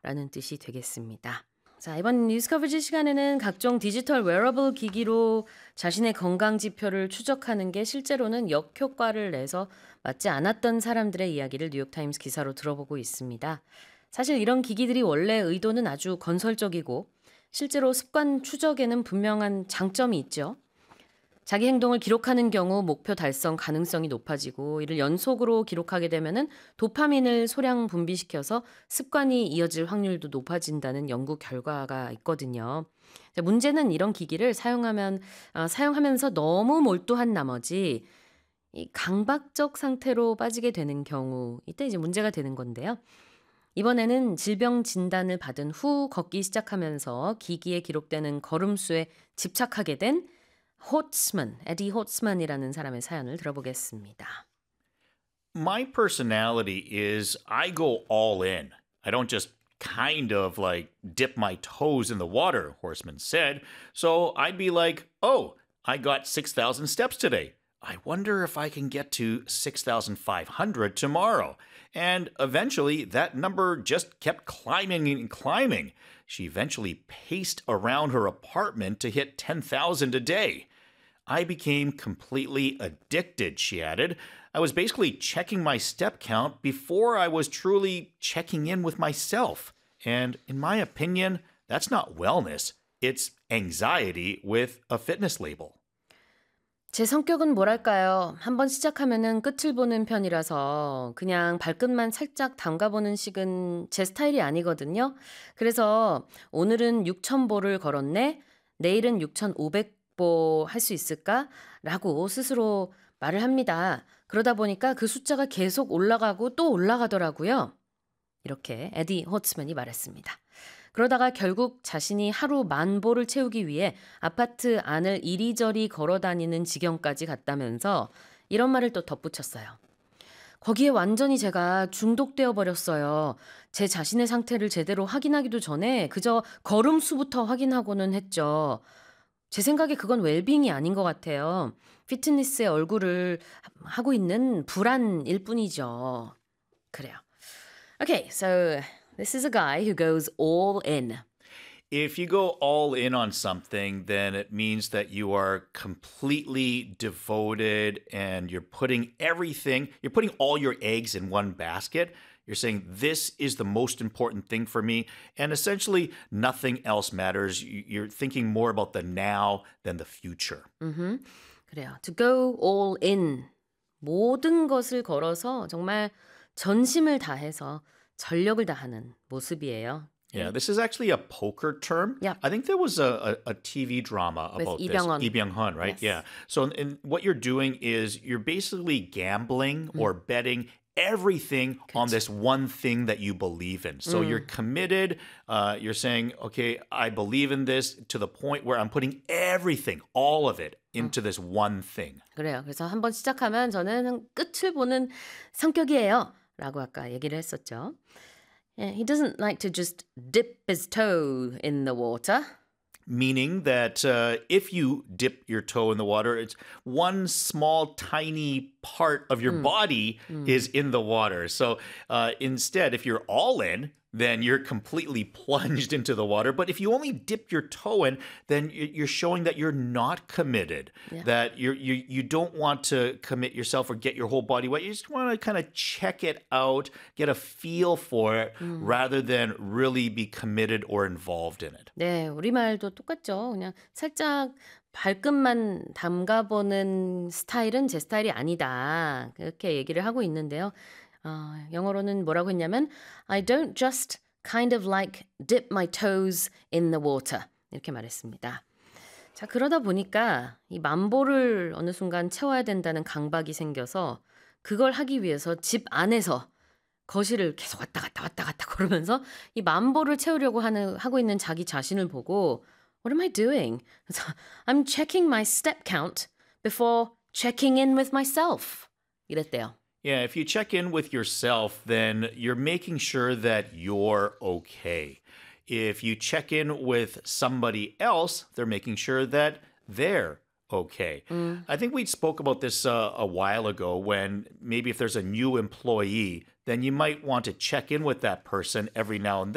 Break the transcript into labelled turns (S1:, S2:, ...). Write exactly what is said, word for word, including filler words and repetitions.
S1: 라는 뜻이 되겠습니다. 자, 이번 뉴스 커버지 시간에는 각종 디지털 웨어러블 기기로 자신의 건강 지표를 추적하는 게 실제로는 역효과를 내서 맞지 않았던 사람들의 이야기를 뉴욕타임스 기사로 들어보고 있습니다. 사실 이런 기기들이 원래 의도는 아주 건설적이고 실제로 습관 추적에는 분명한 장점이 있죠. 자기 행동을 기록하는 경우 목표 달성 가능성이 높아지고 이를 연속으로 기록하게 되면은 도파민을 소량 분비시켜서 습관이 이어질 확률도 높아진다는 연구 결과가 있거든요. 문제는 이런 기기를 사용하면 어, 사용하면서 너무 몰두한 나머지 이 강박적 상태로 빠지게 되는 경우 이때 이제 문제가 되는 건데요. 이번에는 질병 진단을 받은 후 걷기 시작하면서 기기에 기록되는 걸음수에 집착하게 된 호츠만, 에디 호츠만이라는 사람의 사연을 들어보겠습니다.
S2: My personality is I go all in. I don't just kind of like dip my toes in the water, Horseman said. So I'd be like, oh, I got six thousand steps today. I wonder if I can get to six thousand five hundred tomorrow. And eventually that number just kept climbing and climbing. She eventually paced around her apartment to hit ten thousand a day. I became completely addicted, she added. I was basically checking my step count before I was truly checking in with myself. And in my opinion, that's not wellness. It's anxiety with a fitness label.
S1: 제 성격은 뭐랄까요? 한번 시작하면은 끝을 보는 편이라서 그냥 발끝만 살짝 담가보는 식은 제 스타일이 아니거든요. 그래서 오늘은 육천 보를 걸었네. 내일은 육천오백 보 할 수 있을까? 라고 스스로 말을 합니다. 그러다 보니까 그 숫자가 계속 올라가고 또 올라가더라고요. 이렇게 에디 호츠만이 말했습니다. 그러다가 결국 자신이 하루 만 보를 채우기 위해 아파트 안을 이리저리 걸어다니는 지경까지 갔다면서 이런 말을 또 덧붙였어요. 거기에 완전히 제가 중독되어 버렸어요. 제 자신의 상태를 제대로 확인하기도 전에 그저 걸음수부터 확인하고는 했죠. 제 생각에 그건 웰빙이 아닌 것 같아요. 피트니스의 얼굴을 하고 있는 불안일 뿐이죠. 그래요. Okay, so this is a guy who goes all in.
S2: If you go all in on something, then it means that you are completely devoted and you're putting everything, you're putting all your eggs in one basket. You're saying, this is the most important thing for me. And essentially, nothing else matters. You're thinking more about the now than the future.
S1: 음흠. 그래요. To go all in. 모든 것을 걸어서 정말 전심을 다해서 전력을 다하는 모습이에요.
S2: Yeah, this is actually a poker term.
S1: Yeah.
S2: I think there was a, a, a T V drama
S1: With
S2: about
S1: Lee
S2: this.
S1: Byung-hun.
S2: Lee Byung-hun, right?
S1: Yes.
S2: Yeah. So in, in, what you're doing is you're basically gambling or betting everything on this one thing that you believe in. So you're committed. Uh, you're saying, okay, I believe in this to the point where I'm putting everything, all of it, into this one thing.
S1: 그래요. 그래서 한번 시작하면 저는 끝을 보는 성격이에요. 라고 아까 얘기를 했었죠. Yeah, he doesn't like to just dip his toe in the water.
S2: Meaning that uh, if you dip your toe in the water, it's one small, tiny part of your body is in the water. So uh, instead, if you're all in, then you're completely plunged into the water. But if you only dip your toe in, then you're showing that you're not committed,
S1: Yeah.
S2: that you're, you you don't want to commit yourself or get your whole body wet. You just want to kind of check it out, get a feel for it, rather than really be committed or involved in it.
S1: 네, 우리말도 똑같죠. 그냥 살짝 발끝만 담가보는 스타일은 제 스타일이 아니다. 그렇게 얘기를 하고 있는데요. 어, 영어로는 뭐라고 했냐면 I don't just kind of like dip my toes in the water. 이렇게 말했습니다. 자, 그러다 보니까 이 만보를 어느 순간 채워야 된다는 강박이 생겨서 그걸 하기 위해서 집 안에서 거실을 계속 왔다 갔다 왔다 갔다 걸으면서 이 만보를 채우려고 하는, 하고 있는 자기 자신을 보고 What am I doing? 그래서 I'm checking my step count before checking in with myself. 이랬대요.
S2: Yeah, if you check in with yourself, then you're making sure that you're okay. If you check in with somebody else, they're making sure that they're okay.
S1: Mm.
S2: I think we spoke about this uh, a while ago when maybe if there's a new employee, then you might want to check in with that person every now and